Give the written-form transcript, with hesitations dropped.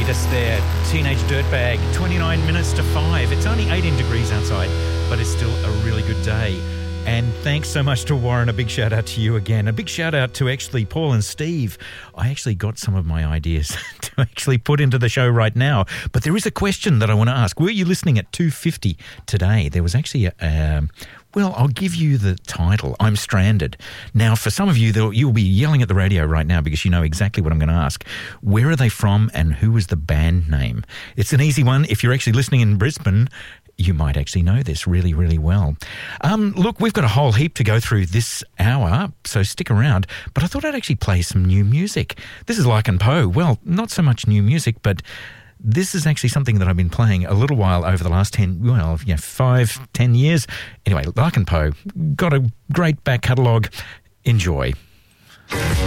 latest there, Teenage Dirtbag, 29 minutes to 5. It's only 18 degrees outside, but it's still a really good day. And thanks so much to Warren. A big shout out to you again. A big shout out to actually Paul and Steve. I actually got some of my ideas to actually put into the show right now. But there is a question that I want to ask. Were you listening at 2:50 today? There was actually well, I'll give you the title. I'm Stranded. Now, for some of you, you'll be yelling at the radio right now because you know exactly what I'm going to ask. Where are they from and who is the band name? It's an easy one. If you're actually listening in Brisbane, you might actually know this really, really well. Look, we've got a whole heap to go through this hour, so stick around. But I thought I'd actually play some new music. This is Larkin Poe. Well, not so much new music, but this is actually something that I've been playing a little while over the last 5-10 years. Anyway, Larkin Poe, got a great back catalogue. Enjoy.